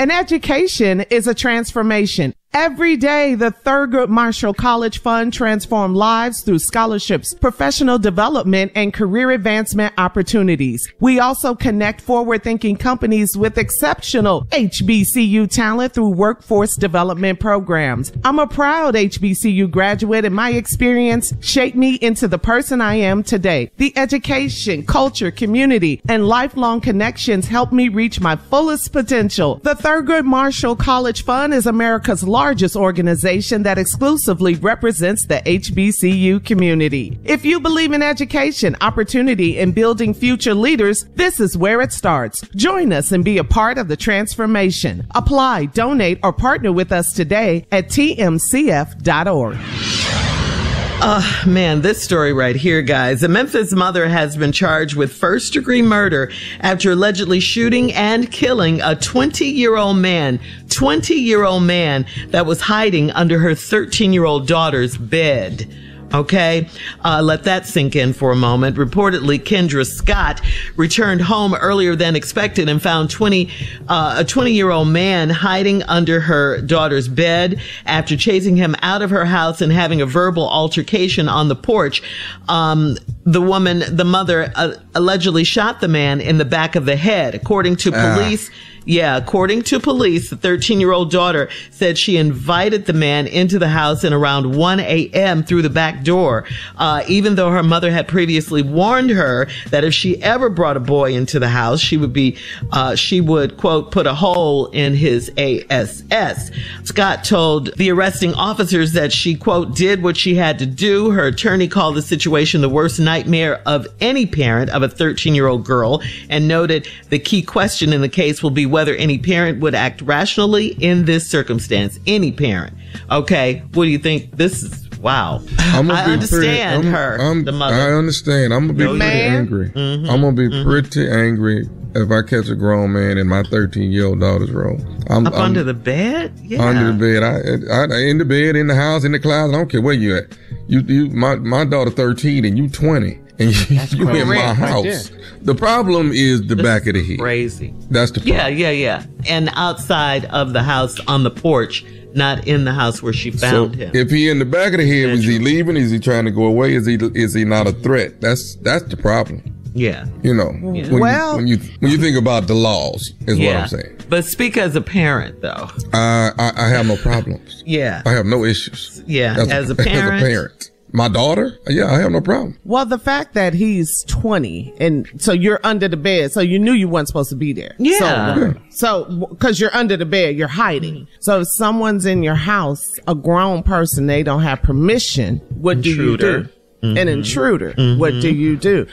An education is a transformation. Every day, the Thurgood Marshall College Fund transforms lives through scholarships, professional development, and career advancement opportunities. We also connect forward-thinking companies with exceptional HBCU talent through workforce development programs. I'm a proud HBCU graduate, and my experience shaped me into the person I am today. The education, culture, community, and lifelong connections helped me reach my fullest potential. The Thurgood Marshall College Fund is America's largest organization that exclusively represents the HBCU community. If you believe in education, opportunity, and building future leaders, this is where it starts. Join us and be a part of the transformation. Apply, donate, or partner with us today at tmcf.org. Man, this story right here, guys. A Memphis mother has been charged with first-degree murder after allegedly shooting and killing a 20-year-old man that was hiding under her 13-year-old daughter's bed. Okay, let that sink in for a moment. Reportedly, Kendra Scott returned home earlier than expected and found a 20-year-old man hiding under her daughter's bed after chasing him out of her house and having a verbal altercation on the porch. The mother allegedly shot the man in the back of the head. According to police, the 13-year-old daughter said she invited the man into the house at around 1 a.m. through the back door, even though her mother had previously warned her that if she ever brought a boy into the house, she would, quote, put a hole in his ASS. Scott told the arresting officers that she, quote, did what she had to do. Her attorney called the situation the worst nightmare of any parent of a 13-year-old girl and noted the key question in the case will be whether any parent would act rationally in this circumstance. Any parent. Okay, what do you think? This is, wow. I understand the mother. I understand. I'm going to be pretty angry. Mm-hmm. I'm going to be pretty angry if I catch a grown man in my 13-year-old daughter's room. I'm under the bed? Yeah. Under the bed. I in the bed, in the house, in the closet. I don't care where you at. My daughter 13 and you 20. And you in my house. The problem is the back of the head. Crazy. That's the problem. Yeah. And outside of the house on the porch, not in the house where she found him. If he in the back of the head, is he leaving? Is he trying to go away? Is he not a threat? That's the problem. Yeah. You know, when you think about the laws, is what I'm saying. But speak as a parent, though. I have no problems. Yeah. I have no issues. Yeah. As a parent. My daughter? Yeah, I have no problem. Well, the fact that he's 20 and so you're under the bed, so you knew you weren't supposed to be there. Yeah. So, cause you're under the bed, you're hiding. So if someone's in your house, a grown person, they don't have permission, what do you do? An intruder. What do you do?